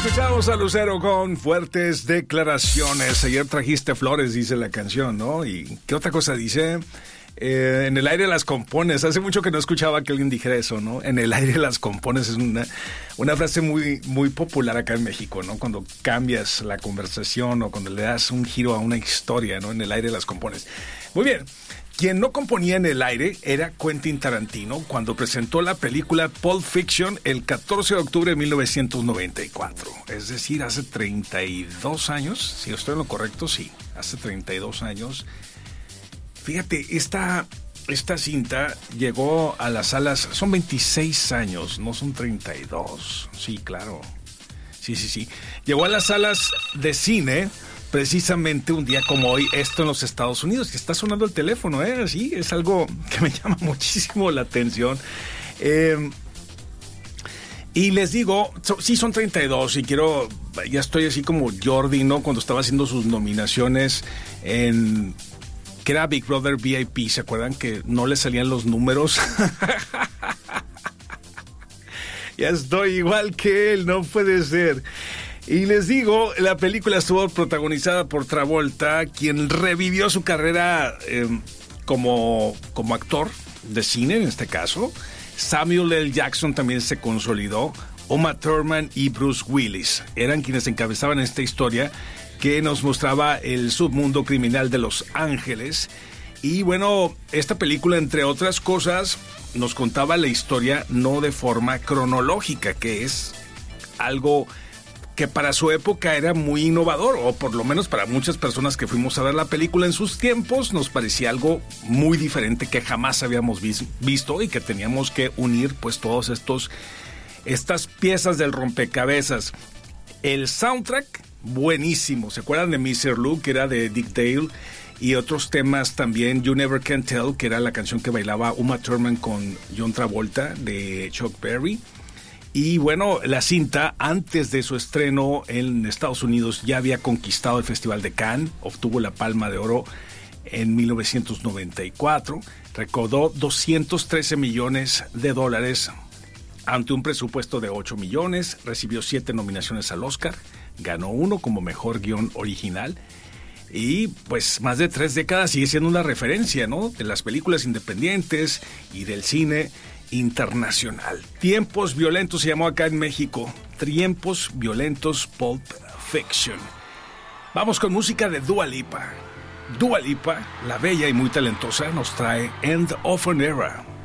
Escuchamos a Lucero con fuertes declaraciones. Ayer trajiste flores, dice la canción, ¿no? ¿Y qué otra cosa dice? En el aire las compones. Hace mucho que no escuchaba que alguien dijera eso, ¿no? En el aire las compones es una frase muy, muy popular acá en México, ¿no? Cuando cambias la conversación o cuando le das un giro a una historia, ¿no? En el aire las compones. Muy bien. Quien no componía en el aire era Quentin Tarantino cuando presentó la película Pulp Fiction el 14 de octubre de 1994. Es decir, hace 32 años. Si estoy en lo correcto, sí. Hace 32 años. Fíjate, esta cinta llegó a las salas, son 26 años, no son 32. Sí, claro. Sí. Llegó a las salas de cine precisamente un día como hoy, esto en los Estados Unidos, que está sonando el teléfono, sí, es algo que me llama muchísimo la atención. Y les digo, sí son 32 y ya estoy así como Jordi, ¿no? Cuando estaba haciendo sus nominaciones que era Big Brother VIP, ¿se acuerdan que no le salían los números? Ya estoy igual que él, no puede ser. Y les digo, la película estuvo protagonizada por Travolta, quien revivió su carrera como actor de cine, en este caso. Samuel L. Jackson también se consolidó. Uma Thurman y Bruce Willis eran quienes encabezaban esta historia que nos mostraba el submundo criminal de Los Ángeles. Y bueno, esta película, entre otras cosas, nos contaba la historia no de forma cronológica, que es algo que para su época era muy innovador, o por lo menos para muchas personas que fuimos a ver la película en sus tiempos, nos parecía algo muy diferente que jamás habíamos visto y que teníamos que unir pues todos estas piezas del rompecabezas. El soundtrack, buenísimo. ¿Se acuerdan de Mr. Luke, que era de Dick Dale? Y otros temas también, You Never Can Tell, que era la canción que bailaba Uma Thurman con John Travolta, de Chuck Berry. Y bueno, la cinta, antes de su estreno en Estados Unidos, ya había conquistado el Festival de Cannes, obtuvo la Palma de Oro en 1994, recaudó $213 millones ante un presupuesto de 8 millones, recibió 7 nominaciones al Oscar, ganó 1 como mejor guión original. Y pues más de 3 décadas sigue siendo una referencia, ¿no? De las películas independientes y del cine internacional. Tiempos Violentos se llamó acá en México. Tiempos Violentos Pulp Fiction. Vamos con música de Dua Lipa. Dua Lipa, la bella y muy talentosa, nos trae End of an Era.